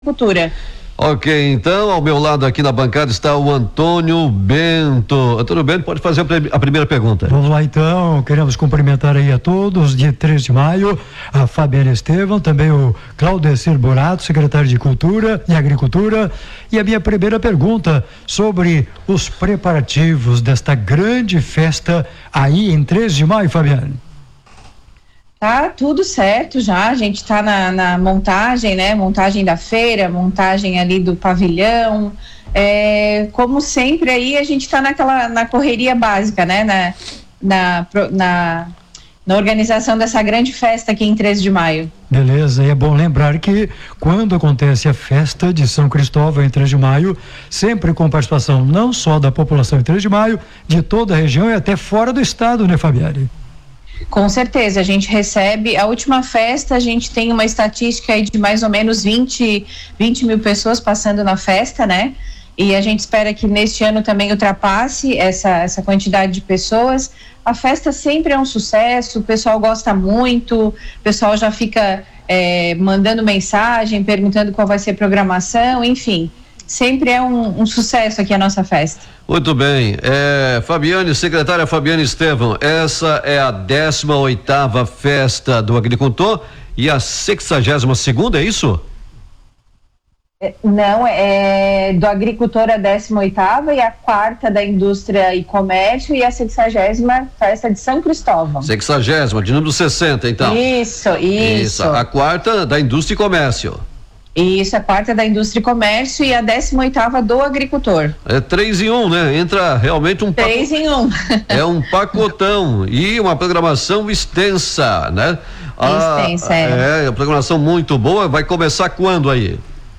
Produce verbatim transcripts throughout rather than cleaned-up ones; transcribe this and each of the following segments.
Cultura. Ok, então ao meu lado aqui na bancada está o Antônio Bento. Antônio Bento, pode fazer a primeira pergunta. Vamos lá então, queremos cumprimentar aí a todos, dia três de maio, a Fabiana Estevão, também o Claudecir Burato, secretário de Cultura e Agricultura. E a minha primeira pergunta sobre os preparativos desta grande festa aí em três de maio, Fabiana. Tá tudo certo já, a gente tá na, na montagem, né, montagem da feira, montagem ali do pavilhão, é, como sempre aí a gente tá naquela, na correria básica, né, na, na, na, na organização dessa grande festa aqui em três de maio. Beleza, e é bom lembrar que quando acontece a festa de São Cristóvão em três de maio, sempre com participação não só da população em três de maio, de toda a região e até fora do estado, né, Fabiane? Com certeza, a gente recebe, a última festa a gente tem uma estatística aí de mais ou menos vinte mil pessoas passando na festa, né? E a gente espera que neste ano também ultrapasse essa, essa quantidade de pessoas. A festa sempre é um sucesso, o pessoal gosta muito, o pessoal já fica é, mandando mensagem, perguntando qual vai ser a programação, enfim. Sempre é um, um sucesso aqui a nossa festa. Muito bem, é, Fabiane, secretária Fabiane Estevão, essa é a décima oitava festa do agricultor e a sexagésima segunda, é isso? É, não, é do agricultor a décima oitava e a quarta da indústria e comércio e a sexagésima festa de São Cristóvão. Sexagésima, de número sessenta, então. Isso, isso. Isso, a quarta da indústria e comércio. Isso, a quarta da indústria e comércio e a décima oitava do agricultor. É três em um, né? Entra realmente um Três paco... em um. É um pacotão e uma programação extensa, né? Extensa, é. É, a programação muito boa. Vai começar quando aí?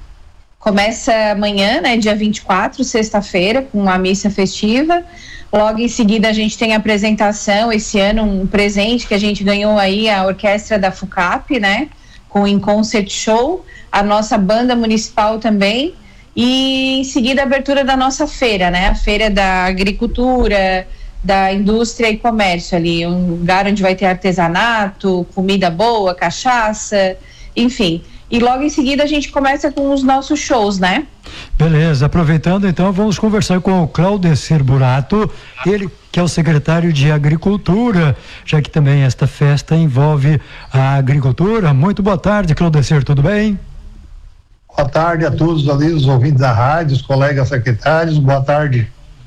Começa amanhã, né? Dia vinte e quatro, sexta-feira, com a missa festiva. Logo em seguida a gente tem a apresentação, esse ano um presente que a gente ganhou aí, a orquestra da FUCAP, né? Com o In Concert Show, a nossa banda municipal também, e em seguida a abertura da nossa feira, né? A feira da agricultura, da indústria e comércio ali, um lugar onde vai ter artesanato, comida boa, cachaça, enfim. E logo em seguida a gente começa com os nossos shows, né? Beleza, aproveitando então, vamos conversar com o Claudecir Burato, ele que é o secretário de Agricultura, já que também esta festa envolve a agricultura. Muito boa tarde, Claudecir, tudo bem? Boa tarde a todos ali, os ouvintes da rádio, os colegas secretários, boa tarde.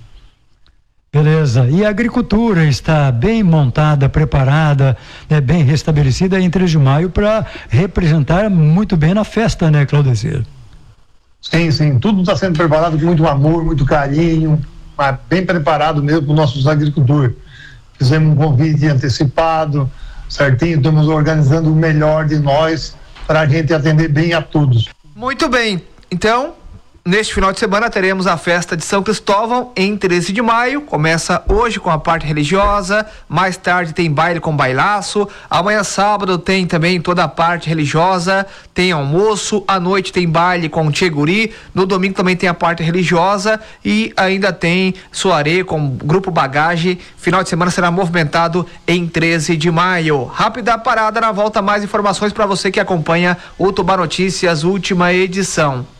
Beleza, e a agricultura está bem montada, preparada, né, bem restabelecida em três de maio para representar muito bem na festa, né, Claudecir? Sim, sim, tudo está sendo preparado com muito amor, muito carinho, mas bem preparado mesmo para os nossos agricultores. Fizemos um convite antecipado, certinho, estamos organizando o melhor de nós para a gente atender bem a todos. Muito bem, então neste final de semana teremos a festa de São Cristóvão em treze de maio, começa hoje com a parte religiosa, mais tarde tem baile com bailaço, amanhã sábado tem também toda a parte religiosa, tem almoço, à noite tem baile com tcheguri, no domingo também tem a parte religiosa e ainda tem soirée com grupo bagagem, final de semana será movimentado em treze de maio. Rápida parada, na volta mais informações para você que acompanha o Tubá Notícias, última edição.